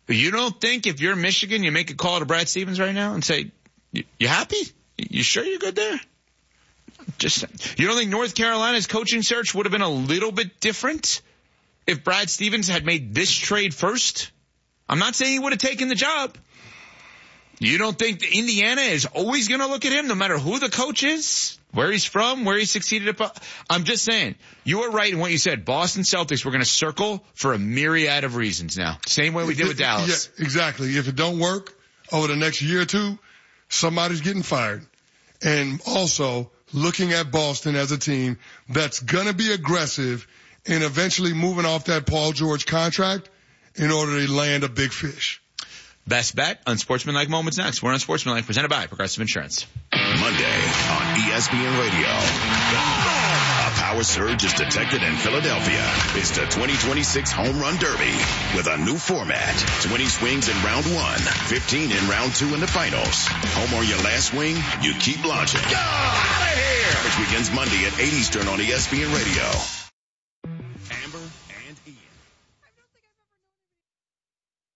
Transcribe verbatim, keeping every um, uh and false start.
You don't think if you're Michigan, you make a call to Brad Stevens right now and say, you, you happy? You sure you're good there? Just, you don't think North Carolina's coaching search would have been a little bit different if Brad Stevens had made this trade first? I'm not saying he would have taken the job. You don't think Indiana is always going to look at him no matter who the coach is, where he's from, where he succeeded at? I'm just saying, you were right in what you said. Boston Celtics, we're going to circle for a myriad of reasons now. Same way we did with Dallas. Yeah, exactly. If it don't work over the next year or two, somebody's getting fired. And also looking at Boston as a team that's going to be aggressive and eventually moving off that Paul George contract in order to land a big fish. Best bet, Unsportsmanlike Moments next. We're Unsportsmanlike, presented by Progressive Insurance. Monday on E S P N Radio. A power surge is detected in Philadelphia. It's the twenty twenty-six Home Run Derby with a new format. twenty swings in round one, fifteen in round two in the finals. Home or your last swing, you keep launching. Go out of here! Which begins Monday at eight Eastern on E S P N Radio. Amber and Ian.